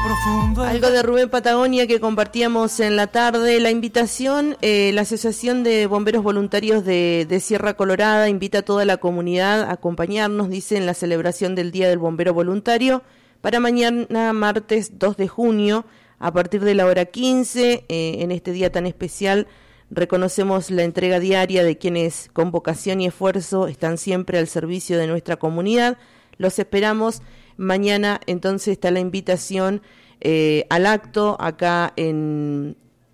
profundo. Algo de Rubén Patagonia que compartíamos en la tarde. La invitación, la Asociación de Bomberos Voluntarios de Sierra Colorada invita a toda la comunidad a acompañarnos, dice, en la celebración del Día del Bombero Voluntario para mañana martes 2 de junio a partir de la hora 15. En este día tan especial reconocemos la entrega diaria de quienes con vocación y esfuerzo están siempre al servicio de nuestra comunidad. Los esperamos. Mañana entonces está la invitación al acto acá en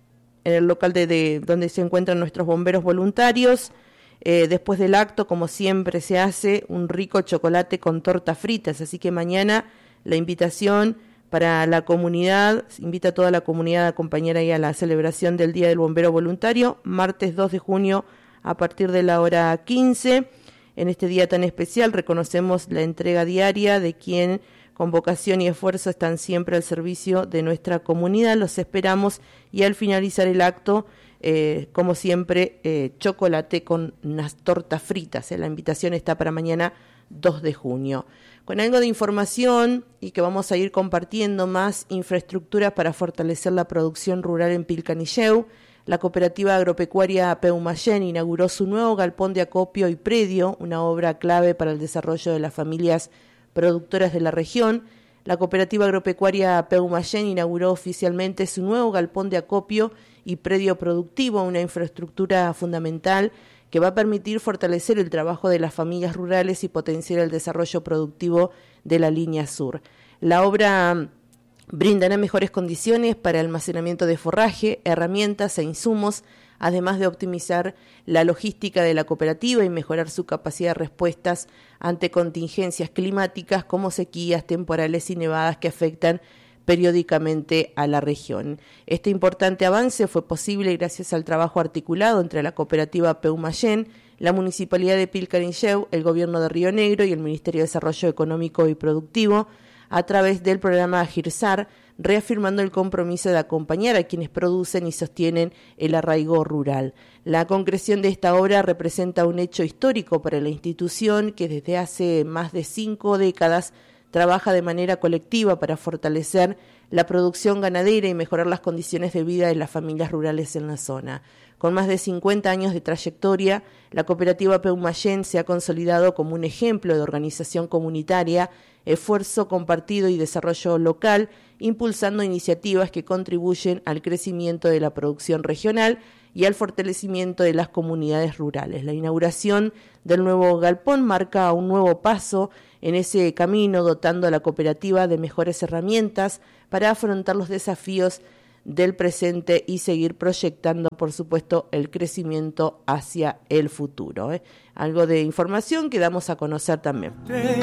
el local de donde se encuentran nuestros bomberos voluntarios. Después del acto, como siempre se hace, un rico chocolate con tortas fritas. Así que mañana la invitación para la comunidad, invita a toda la comunidad a acompañar ahí a la celebración del Día del Bombero Voluntario, martes 2 de junio a partir de la hora 15. En este día tan especial reconocemos la entrega diaria de quien con vocación y esfuerzo están siempre al servicio de nuestra comunidad. Los esperamos y al finalizar el acto, como siempre, chocolate con unas tortas fritas. La invitación está para mañana 2 de junio. Con algo de información y que vamos a ir compartiendo más infraestructuras para fortalecer la producción rural en Pilcanilleu. La cooperativa agropecuaria Peumayén inauguró su nuevo galpón de acopio y predio, una obra clave para el desarrollo de las familias productoras de la región. La cooperativa agropecuaria Peumayén inauguró oficialmente su nuevo galpón de acopio y predio productivo, una infraestructura fundamental que va a permitir fortalecer el trabajo de las familias rurales y potenciar el desarrollo productivo de la línea sur. La obra brindará mejores condiciones para almacenamiento de forraje, herramientas e insumos, además de optimizar la logística de la cooperativa y mejorar su capacidad de respuestas ante contingencias climáticas como sequías, temporales y nevadas que afectan periódicamente a la región. Este importante avance fue posible gracias al trabajo articulado entre la cooperativa Peumayén, la Municipalidad de Pilcanilleu, el Gobierno de Río Negro y el Ministerio de Desarrollo Económico y Productivo, a través del programa GIRSAR, reafirmando el compromiso de acompañar a quienes producen y sostienen el arraigo rural. La concreción de esta obra representa un hecho histórico para la institución que desde hace más de 5 décadas trabaja de manera colectiva para fortalecer la producción ganadera y mejorar las condiciones de vida de las familias rurales en la zona. Con más de 50 años de trayectoria, la cooperativa Peumayén se ha consolidado como un ejemplo de organización comunitaria, esfuerzo compartido y desarrollo local, impulsando iniciativas que contribuyen al crecimiento de la producción regional y al fortalecimiento de las comunidades rurales. La inauguración del nuevo galpón marca un nuevo paso en ese camino, dotando a la cooperativa de mejores herramientas para afrontar los desafíos del presente y seguir proyectando, por supuesto, el crecimiento hacia el futuro. Algo de información que damos a conocer también.